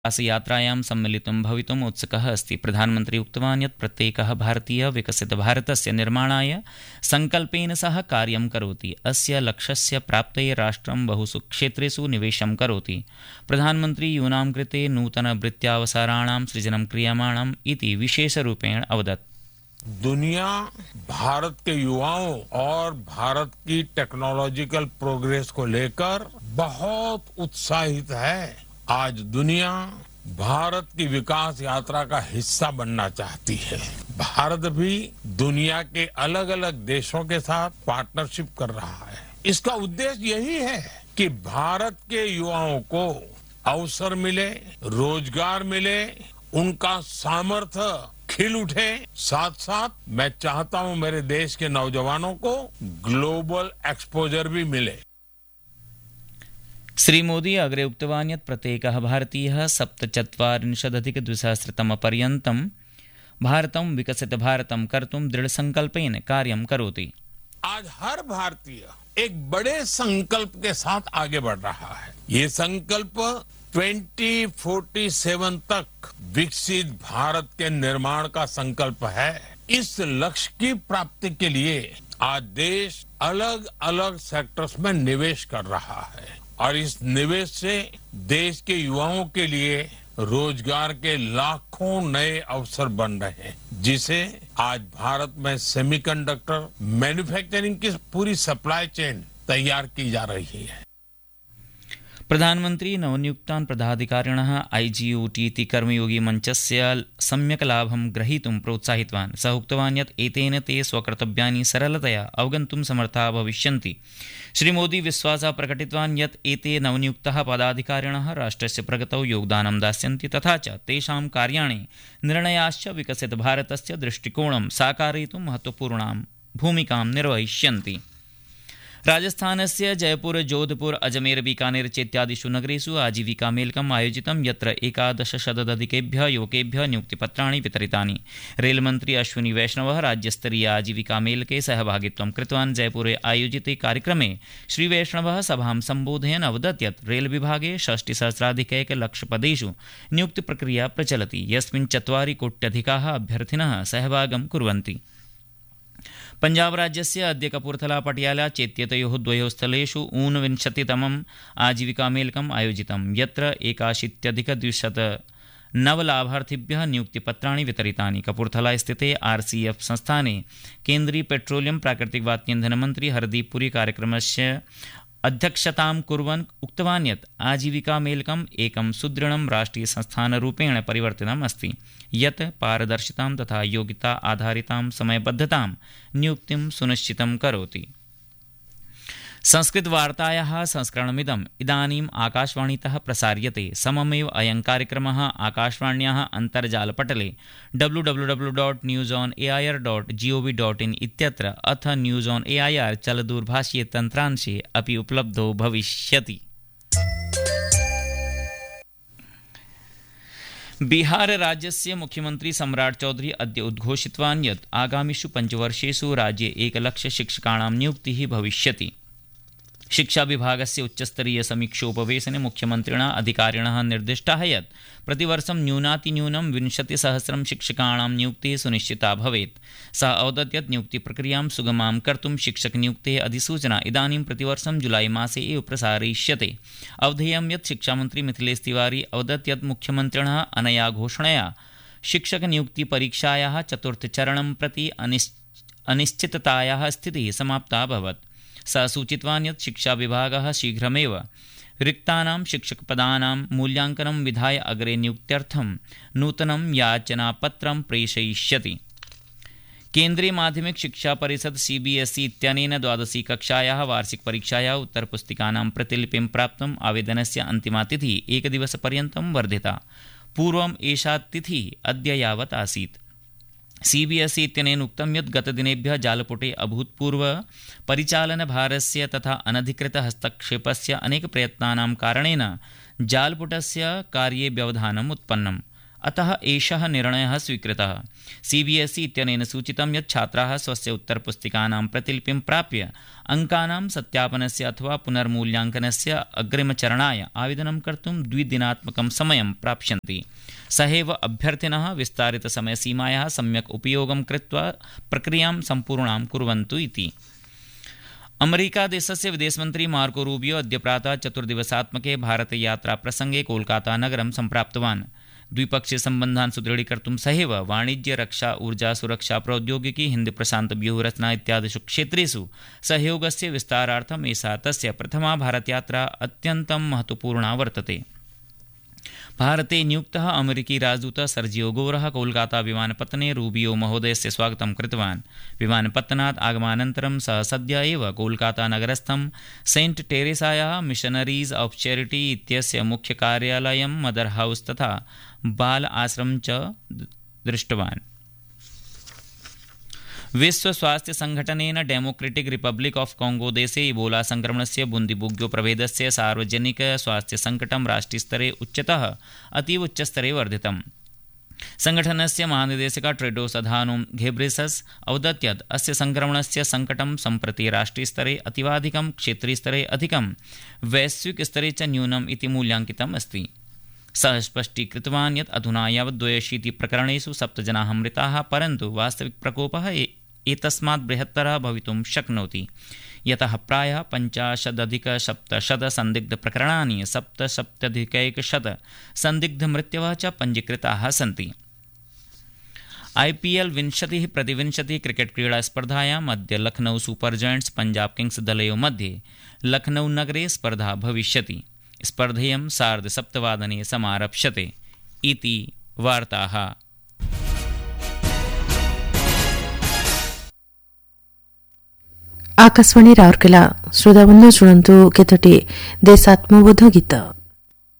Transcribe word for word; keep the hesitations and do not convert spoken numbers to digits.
यात्रायां सम्मिलितुं भवितुम् उत्सुकः अस्ति। प्रधानमन्त्री उक्तवान् यत् प्रत्येकः भारतीयः विकसितभारतस्य निर्माणाय सङ्कल्पेन सह कार्यं करोति। अस्य लक्ष्यस्य प्राप्तये राष्ट्रं बहुषु क्षेत्रेषु निवेशं करोति। प्रधानमन्त्री यूनां कृते नूतनवृत्त्यावसराणां सृजनं क्रियमाणम् इति विशेषरूपेण अवदत्। दुनिया भारत के युवाओं और भारत की टेक्नोलॉजिकल प्रोग्रेस को लेकर बहुत उत्साहित है। आज दुनिया भारत की विकास यात्रा का हिस्सा बनना चाहती है। भारत भी दुनिया के अलग अलग देशों के साथ पार्टनरशिप कर रहा है। इसका उद्देश्य यही है कि भारत के युवाओं को अवसर मिले, रोजगार मिले, उनका सामर्थ्य खिल उठे। साथ साथ मैं चाहता हूं मेरे देश के नौजवानों को ग्लोबल एक्सपोजर भी मिले। श्रीमोदी अग्रे उक्तवान् यत् प्रत्येकः भारतीयः सप्तचत्वारिंशदधिकद्विसहस्रतमपर्यन्तं भारतं विकसितभारतं कर्तुं दृढसंकल्पेन कार्यं करोति। आज हर भारतीय एक बड़े संकल्प के साथ आगे बढ़ रहा है। ये संकल्प ट्वेंटी फोर्टी सेवन तक विकसित भारत के निर्माण का संकल्प है। इस लक्ष्य की प्राप्ति के लिए आज देश अलग अलग सेक्टर्स में निवेश कर रहा है और इस निवेश से देश के युवाओं के लिए रोजगार के लाखों नए अवसर बन रहे हैं, जिसे आज भारत में सेमीकंडक्टर मैन्युफैक्चरिंग की पूरी सप्लाई चेन तैयार की जा रही है। प्रधानमन्त्री नवनियुक्तान् पदाधिकारिणः आईजीओटी इति कर्मयोगी मञ्चस्य सम्यक् लाभं ग्रहीतुं प्रोत्साहितवान्। सः उक्तवान् यत् एतेन ते स्वकर्तव्यानि सरलतया अवगन्तुं समर्थाः भविष्यन्ति। श्रीमोदी विश्वासः प्रकटितवान् यत् एते नवनियुक्ताः पदाधिकारिणः राष्ट्रस्य प्रगतौ योगदानं दास्यन्ति तथा च तेषां कार्याणि निर्णयाश्च विकसितभारतस्य दृष्टिकोणं साकारयितुं महत्वपूर्णां भूमिकां निर्वहिष्यन्ति। राजस्थानस्य जयपुर, जोधपुर, अजमेर, बीकानेर चेत्यादिषु नगरेषु आजीविकामेलकम् आयोजितं, यत्र एकादशशताधिकेभ्यः युवकेभ्यः नियुक्तिपत्राणि वितरितानि। रेलमन्त्री अश्विनी वैष्णवः राज्यस्तरीय आजीविकामेलके सहभागित्वं कृतवान्। जयपुरे आयोजिते कार्यक्रमे श्रीवैष्णवः सभां सम्बोधयन् अवदत् यत् रेलविभागे षष्टिसहस्राधिकैकलक्षपदेषु नियुक्तिप्रक्रिया प्रचलति, यस्मिन् चत्वारि कोट्यधिकाः अभ्यर्थिनः सहभागं कुर्वन्ति। पंजाब राज्यस्य अद्य कपूरथला पटियाला चेत्यतयोः द्वयोः स्थलेषु ऊनविंशतितमम् आजीविकामेलकम् आयोजितं, यत्र एकाशीत्यधिकद्विशतनवलाभार्थिभ्यः नियुक्तिपत्राणि वितरितानि। कपूरथला स्थिते आरसीएफ संस्थाने केन्द्रीय पेट्रोलियम प्राकृतिक वात्यन्धन मन्त्री हरदीप पुरी कार्यक्रमस्य अध्यक्षतां कुर्वन् उक्तवान् यत् आजीविकामेलकम् एकं सुदृढं राष्ट्रियसंस्थानरूपेण परिवर्तितम् अस्ति, यत् पारदर्शितां तथा योग्यता आधारितां समयबद्धतां नियुक्तिं सुनिश्चितं करोति। संस्कृतवार्तायाः संस्करणमिदम् इदानीम् आकाशवाणीतः प्रसार्यते। सममेव अयं कार्यक्रमः आकाशवाण्याः अन्तर्जालपटले W W W dot news on A I are dot ji O V dot in इत्यत्र अथ न्यूस् आन् ए ऐ आर् चलदूरभाषीय तन्त्रांशे अपि उपलब्धो भविष्यति। बिहार राज्यस्य मुख्यमन्त्री सम्राट् चौधरी अद्य उद्घोषितवान् यत् आगामिषु पञ्चवर्षेषु राज्ये एकलक्षशिक्षकाणां नियुक्तिः भविष्यति। शिक्षा विभागस्य उच्चस्तरीय समीक्षोपवेशने मुख्यमन्त्रिणा अधिकारिणः निर्दिष्टाः यत् प्रतिवर्षं न्यूनातिन्यूनं विंशतिसहस्रं शिक्षकाणां नियुक्तिः सुनिश्चिता भवेत्। सः अवदत् यत् नियुक्तिप्रक्रियां सुगमां कर्तुं शिक्षकनियुक्तेः अधिसूचना इदानीं प्रतिवर्षं जुलाई मासे एव प्रसारयिष्यते। अवधेयं यत् शिक्षामन्त्री मिथिलेश तिवारी अवदत् यत् मुख्यमन्त्रिणः अनया घोषणया शिक्षकनियुक्तिपरीक्षायाः चतुर्थचरणं प्रति अनिश्चिततायाः स्थितिः समाप्ता अभवत्। सः सूचितवान् यत् शिक्षाविभागः शीघ्रमेव रिक्तानां शिक्षकपदानां मूल्याङ्कनं विधाय अग्रे नियुक्त्यर्थं नूतनं याचनापत्रं प्रेषयिष्यति। केन्द्रीय माध्यमिक शिक्षा परिषद सीबीएसई इत्यनेन द्वादशी कक्षायाः वार्षिकपरीक्षायाः उत्तरपुस्तिकानां प्रतिलिपिं प्राप्तुम् आवेदनस्य अन्तिमा तिथिः एकदिवसपर्यन्तं वर्धिता। पूर्वम् एषा तिथिः अद्य यावत् आसीत्। सीबीएसई इत्यनेन उक्तं यत् गतदिनेभ्यः जालपुटे अभूतपूर्व परिचालनभारस्य तथा अनधिकृतहस्तक्षेपस्य अनेकप्रयत्नानां कारणेन जालपुटस्य कार्ये व्यवधानम् उत्पन्नम्। अतः एषः निर्णयः स्वीकृतः। सीबीएसई इत्यनेन सूचितं यत् छात्राः स्वस्य उत्तरपुस्तिकानां प्रतिलिपिं प्राप्य अङ्कानां सत्यापनस्य अथवा पुनर्मूल्याङ्कनस्य अग्रिमचरणाय आवेदनं कर्तुं द्विदिनात्मकं समयं प्राप्स्यन्ति। सहैव अभ्यर्थिनः विस्तारितसमयसीमायाः सम्यक् उपयोगं कृत्वा प्रक्रियां सम्पूर्णां कुर्वन्तु इति। अमेरिकादेशस्य विदेशमन्त्री मार्को रूबियो अद्य प्रातः चतुर्दिवसात्मके भारतयात्राप्रसङ्गे कोलकातानगरं सम्प्राप्तवान्। द्विपक्षीयसम्बन्धान् सुदृढीकर्तुं सहैव वाणिज्य, रक्षा, ऊर्जा, सुरक्षा, प्रौद्योगिकी, हिन्दप्रशान्तव्यूहरचना इत्यादिषु क्षेत्रेषु सहयोगस्य विस्तारार्थम् एषा तस्य प्रथमा भारतयात्रा अत्यन्तं महत्वपूर्णा वर्तते। भारते नियुक्तः अमेरिकी राजदूतः सर्जियो गोरः कोलकाता विमानपत्तने रूबियो महोदयस्य स्वागतं कृतवान्। विमानपत्तनात् आगमनानन्तरं सः सद्य एव कोलकातानगरस्थं सेण्ट् टेरेसायाः मिशनरीज़ ऑफ चैरिटी इत्यस्य मुख्यकार्यालयं, मदर हाउस तथा बाल आश्रमं च दृष्टवान्। विश्व स्वास्थ्य संघटनेन डेमोक्रेटिक रिपब्लिक ऑफ कांगो देशे इबोला संक्रमणस्य बुन्दिबुग्यो प्रभेदस्य सार्वजनिक स्वास्थ्य संकटं राष्ट्रीयस्तरे उच्चतः अतीव उच्चस्तरे वर्धितम्। संघटनस्य महानिदेशकः टेड्रोस् अधानोम् घेब्रेसस् अवदत् यत् अस्य संक्रमणस्य संकटं सम्प्रति राष्ट्रीयस्तरे अतीवाधिकं, क्षेत्रीयस्तरे अधिकं, वैश्विकस्तरे च न्यूनम् इति मूल्याङ्कितम् अस्ति। सः स्पष्टीकृतवान् यत् अधुना यावत् द्वयशीति प्रकरणेषु सप्तजनाः मृताः, परन्तु वास्तविक प्रकोपः एतस्मात् बृहत्तरः भवितुं शक्नोति, यतः प्रायः पञ्चाशदधिकसप्तशत सन्दिग्धप्रकरणानि, सप्तसप्तत्यधिकैकशत सन्दिग्धमृत्यवः च पञ्जीकृताः सन्ति। आईपीएल विंशतिः प्रतिविंशतिः क्रिकेट क्रीडा स्पर्धायाम् अद्य Lucknow super giants Punjab Kings दलयोः मध्ये लखनऊ नगरे स्पर्धा भविष्यति। स्पर्धेयं सार्धसप्तवादने समारप्स्यते इति वार्ताः। आकाशवाणी राउरकेला। श्रोताबन्धु शुणन्तु केतोटी देशात्मबोध गीत।